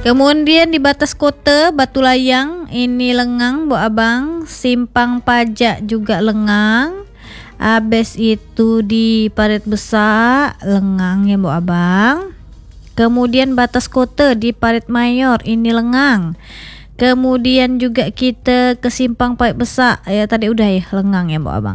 Kemudian di batas kota Batu Layang ini lengang Bu Abang, Simpang Pajak juga lengang. Habis itu di Parit Besar lengang ya Bu Abang. Kemudian batas kota di Parit Mayor ini lengang. Kemudian juga kita ke Simpang Parit Besar ya tadi udah ya lengang ya Bu Abang.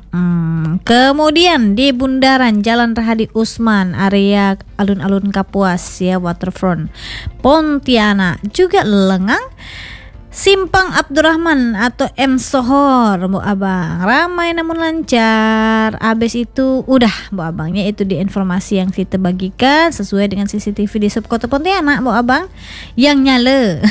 Kemudian di bundaran Jalan Rahadi Usman area alun-alun Kapuas ya waterfront Pontianak juga lengang. Simpang Abdurrahman atau M Sohor Bu Abang ramai namun lancar. Habis itu udah Bu Abangnya itu di informasi yang kita bagikan sesuai dengan CCTV di subkota Pontianak Bu Abang yang nyala.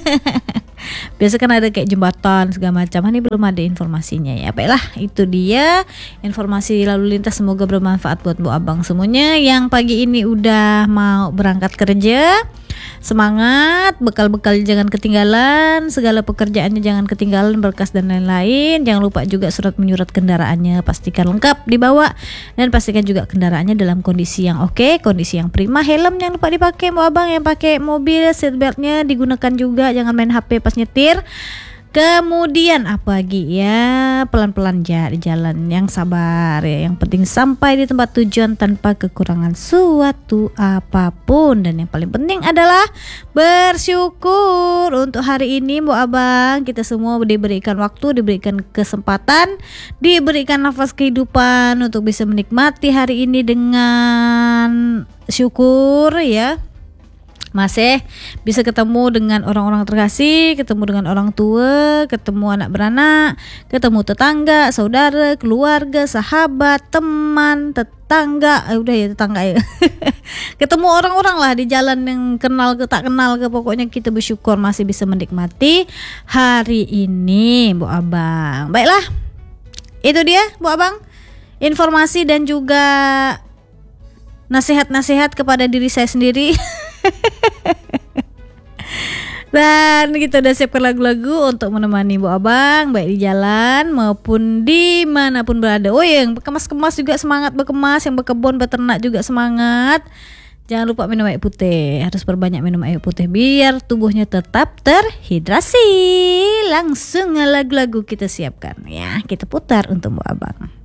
Biasa kan ada kayak jembatan segala macam. Ini belum ada informasinya ya. Baiklah, itu dia informasi lalu lintas, semoga bermanfaat buat Bu Abang semuanya yang pagi ini udah mau berangkat kerja. Semangat, bekal-bekal jangan ketinggalan, segala pekerjaannya jangan ketinggalan, berkas dan lain-lain. Jangan lupa juga surat menyurat kendaraannya pastikan lengkap dibawa, dan pastikan juga kendaraannya dalam kondisi yang oke, kondisi yang prima. Helm jangan lupa dipakai Bu Abang, yang pakai mobil seatbeltnya digunakan juga, jangan main HP pas nyetir. Kemudian apa lagi ya, pelan-pelan di jalan, yang sabar ya, yang penting sampai di tempat tujuan tanpa kekurangan suatu apapun. Dan yang paling penting adalah bersyukur untuk hari ini Bu Abang. Kita semua diberikan waktu, diberikan kesempatan, diberikan nafas kehidupan untuk bisa menikmati hari ini dengan syukur ya. Masih bisa ketemu dengan orang-orang terkasih, ketemu dengan orang tua, ketemu anak beranak, ketemu tetangga, saudara, keluarga, sahabat, teman, tetangga, udah ya tetangga ya. Ketemu orang-orang lah di jalan yang kenal ke tak kenal ke, pokoknya kita bersyukur masih bisa menikmati hari ini Bu Abang. Baiklah, itu dia Bu Abang, informasi dan juga nasihat-nasihat kepada diri saya sendiri. Dan kita udah siapkan lagu-lagu untuk menemani Bu Abang baik di jalan maupun dimanapun berada. Oh yang berkemas-kemas juga semangat berkemas, yang berkebun beternak juga semangat. Jangan lupa minum air putih, harus perbanyak minum air putih biar tubuhnya tetap terhidrasi. Langsung lagu-lagu kita siapkan ya, kita putar untuk Bu Abang.